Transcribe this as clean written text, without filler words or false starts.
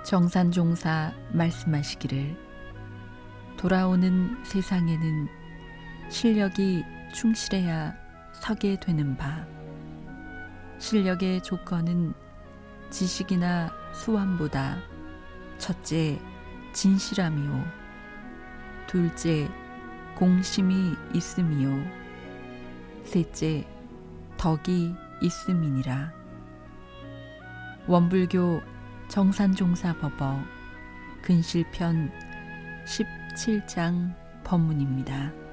정산종사 말씀하시기를 돌아오는 세상에는 실력이 충실해야 서게 되는 바, 실력의 조건은 지식이나 수완보다 첫째 진실함이요, 둘째 공심이 있음이요, 셋째 덕이 있음이니라. 원불교 정산종사법어 근실편 17장 법문입니다.